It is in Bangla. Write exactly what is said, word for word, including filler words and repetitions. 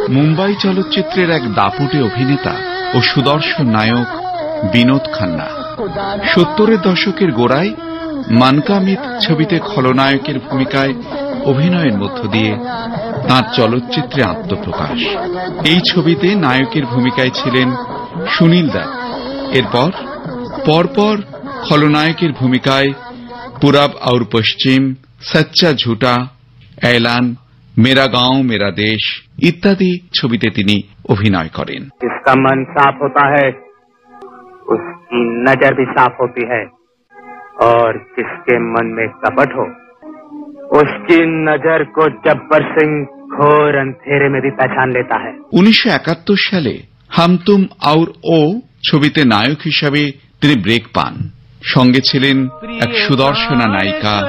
মুম্বাই চলচ্চিত্রের এক দাপুটে অভিনেতা ও সুদর্শন নায়ক বিনোদ খান্না। সত্তরের দশকের গোড়ায় মান কা মিত ছবিতে খলনায়কের ভূমিকায় অভিনয়ের মধ্য দিয়ে তাঁর চলচ্চিত্রে আত্মপ্রকাশ। এই ছবিতে নায়কের ভূমিকায় ছিলেন সুনীল দত্ত। এরপর পরপর খলনায়কের ভূমিকায় পুরব और পশ্চিম, সচ্চা ঝুটা, এলান, মেরা গাঁও মেরা দেশ ইত্যাদি ছবিতে তিনি অভিনয় করেন। जिसका मन साफ होता है उसकी नजर भी साफ होती है और जिसके मन में कपट हो उसकी नजर को जब्बर सिंह घोर अंधेरे में भी पहचान लेता है। উনিশশো একাত্তর সালে হাম তুম और ও ছবিতে নায়ক হিসাবে তিনি ব্রেক পান। সঙ্গে ছিলেন এক সুদর্শনা নায়িকা